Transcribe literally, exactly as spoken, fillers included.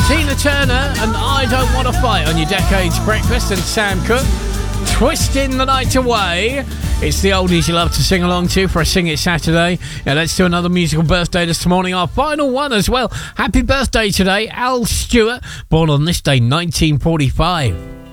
Tina Turner and I Don't Want to Fight on your Decades Breakfast, and Sam Cooke, Twisting the Night Away. It's the oldies you love to sing along to for a Sing It Saturday. Now let's do another musical birthday this morning, our final one as well. Happy birthday today, Al Stewart, born on this day, nineteen forty-five.